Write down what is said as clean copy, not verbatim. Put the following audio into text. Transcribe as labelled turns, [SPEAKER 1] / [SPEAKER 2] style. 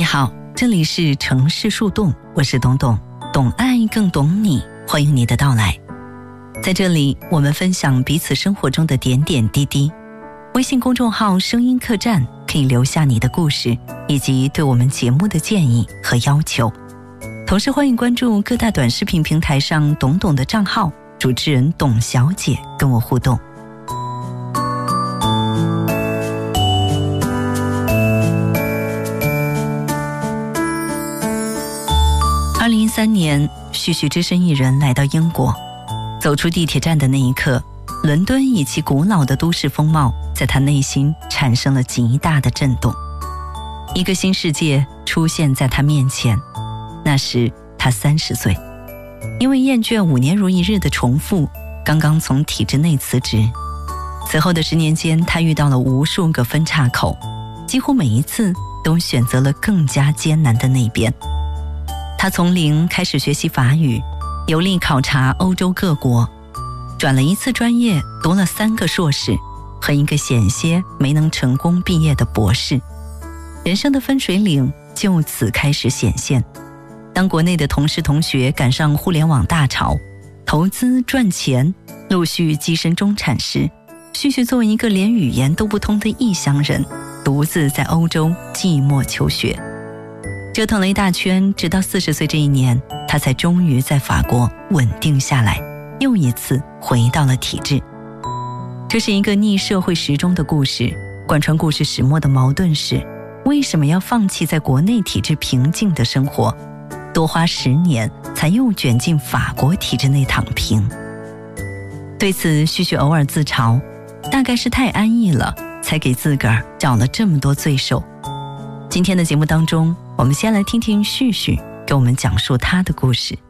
[SPEAKER 1] 好，这里是城市树洞，我是董董，懂爱更懂你，欢迎你的到来。在这里我们分享彼此生活中的点点滴滴。微信公众号声音客栈可以留下你的故事以及对我们节目的建议和要求，同时欢迎关注各大短视频平台上董董的账号，主持人董小姐跟我互动。2013年，旭旭只身一人来到英国，走出地铁站的那一刻，伦敦以其古老的都市风貌在他内心产生了极大的震动。一个新世界出现在他面前，那时他30岁，因为厌倦5年如一日的重复，刚刚从体制内辞职。此后的10年间，他遇到了无数个分岔口，几乎每一次都选择了更加艰难的那边。他从零开始学习法语，游历考察欧洲各国，转了1次专业，读了3个硕士和一个险些没能成功毕业的博士。人生的分水岭就此开始显现。当国内的同事同学赶上互联网大潮，投资赚钱陆续跻身中产时，旭旭作为一个连语言都不通的异乡人，独自在欧洲寂寞求学，折腾了一大圈，直到40岁这一年，他才终于在法国稳定下来，又一次回到了体制。这是一个逆社会时钟的故事，贯穿故事始末的矛盾是，为什么要放弃在国内体制平静的生活，多花10年才又卷进法国体制内躺平？对此，旭旭偶尔自嘲，大概是太安逸了，才给自个儿找了这么多罪受。今天的节目当中，我们先来听听旭旭给我们讲述他的故事。